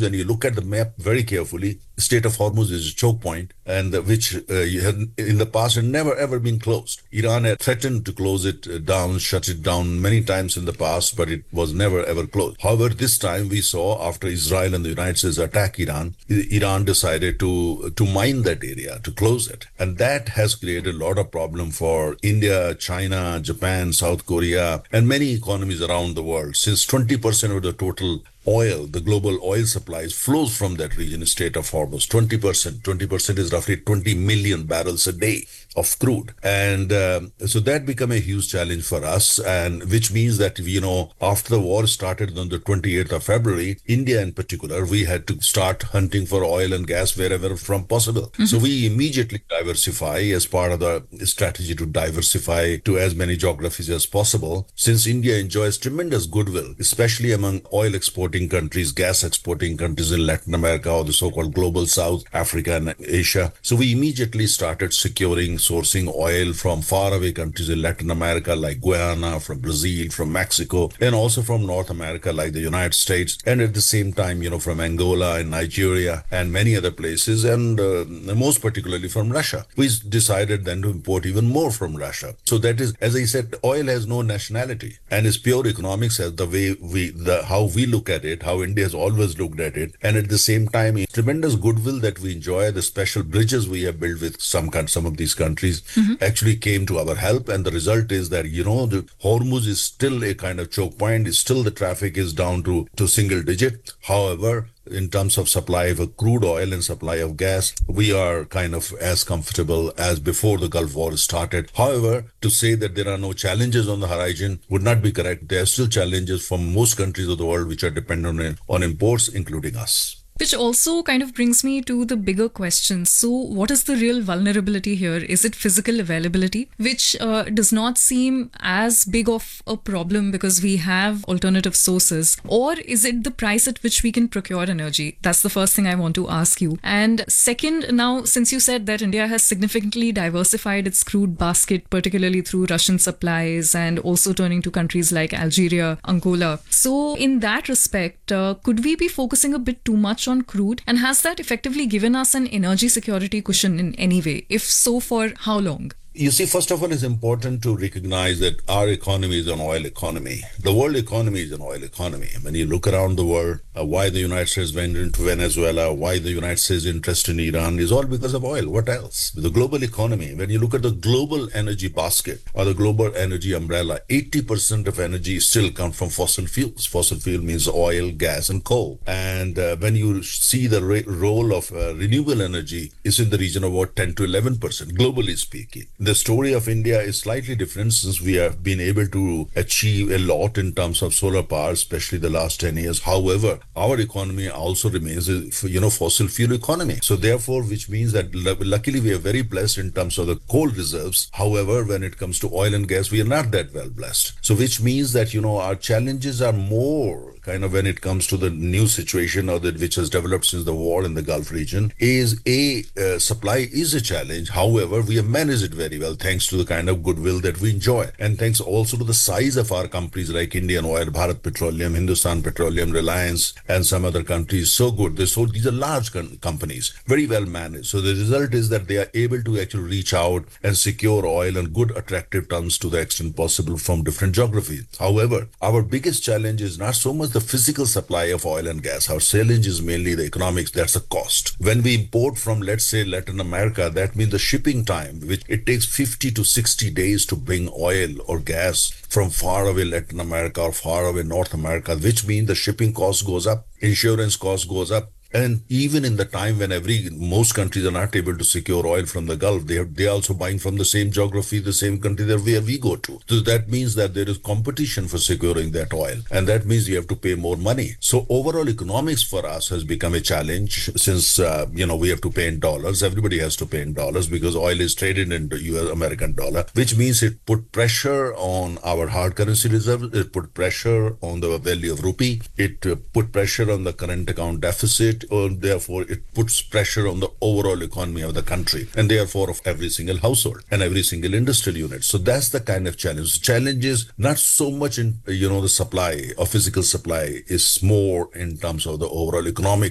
when you look at the map very carefully, Strait of Hormuz is a choke point, and which in the past had never ever been closed. Iran had threatened to close it down, shut it down many times in the past, but it was never ever closed. However, this time we saw after Israel and the United States attacked Iran, Iran decided to mine that area, to close it. And that has created a lot of problem for India, China, Japan, South Korea, and many economies around the world, since 20% of the total oil, the global oil supplies flows from that region, Strait of Hormuz. 20%. 20% is roughly 20 million barrels a day of crude. And so that became a huge challenge for us, and which means that, after the war started on the 28th of February, India in particular, we had to start hunting for oil and gas wherever from possible. Mm-hmm. So we immediately diversify as part of the strategy to diversify to as many geographies as possible, since India enjoys tremendous goodwill, especially among oil exporting countries, gas exporting countries in Latin America or the so-called global South, Africa and Asia. So we immediately started sourcing oil from faraway countries in Latin America like Guyana, from Brazil, from Mexico, and also from North America like the United States, and at the same time, from Angola and Nigeria and many other places, and most particularly from Russia. We decided then to import even more from Russia. So that is, as I said, oil has no nationality, and it's pure economics as the way how we look at it, how India has always looked at it, and at the same time, tremendous goodwill that we enjoy, the special bridges we have built with some of these countries actually came to our help, and the result is that, the Hormuz is still a kind of choke point, the traffic is down to single digit. However, in terms of supply of crude oil and supply of gas, we are kind of as comfortable as before the Gulf War started. However, to say that there are no challenges on the horizon would not be correct. There are still challenges from most countries of the world which are dependent on imports, including us. Which also kind of brings me to the bigger question. So what is the real vulnerability here? Is it physical availability, which does not seem as big of a problem because we have alternative sources? Or is it the price at which we can procure energy? That's the first thing I want to ask you. And second, now, since you said that India has significantly diversified its crude basket, particularly through Russian supplies and also turning to countries like Algeria, Angola. So in that respect, could we be focusing a bit too much on crude, and has that effectively given us an energy security cushion in any way? If so, for how long? You see, first of all, it's important to recognize that our economy is an oil economy. The world economy is an oil economy. When you look around the world, why the United States went into Venezuela, why the United States interest in Iran is all because of oil. What else? The global economy, when you look at the global energy basket or the global energy umbrella, 80% of energy still comes from fossil fuels. Fossil fuel means oil, gas, and coal. And when you see the role of renewable energy is in the region of about 10 to 11%, globally speaking. The story of India is slightly different, since we have been able to achieve a lot in terms of solar power, especially the last 10 years. However, our economy also remains a fossil fuel economy. So therefore, which means that luckily we are very blessed in terms of the coal reserves. However, when it comes to oil and gas, we are not that well blessed. So which means that, our challenges are more kind of when it comes to the new situation or that which has developed since the war in the Gulf region, is supply is a challenge. However, we have managed it very well thanks to the kind of goodwill that we enjoy, and thanks also to the size of our companies like Indian Oil, Bharat Petroleum, Hindustan Petroleum, Reliance, and some other countries. So good. These are large companies, very well managed. So the result is that they are able to actually reach out and secure oil on good, attractive terms to the extent possible from different geographies. However, our biggest challenge is not so much the physical supply of oil and gas. Our challenge is mainly the economics. That's the cost. When we import from, let's say, Latin America, that means the shipping time, which it takes 50 to 60 days to bring oil or gas from far away Latin America or far away North America, which means the shipping cost goes up, insurance cost goes up. And even in the time when most countries are not able to secure oil from the Gulf, they are also buying from the same geography, the same country where we go to. So that means that there is competition for securing that oil. And that means you have to pay more money. So overall economics for us has become a challenge since, we have to pay in dollars. Everybody has to pay in dollars because oil is traded into US American dollar, which means it put pressure on our hard currency reserve. It put pressure on the value of rupee. It put pressure on the current account deficit. Therefore, it puts pressure on the overall economy of the country and therefore of every single household and every single industrial unit. So that's the kind of challenge. The challenge is not so much in, the supply or physical supply, is more in terms of the overall economic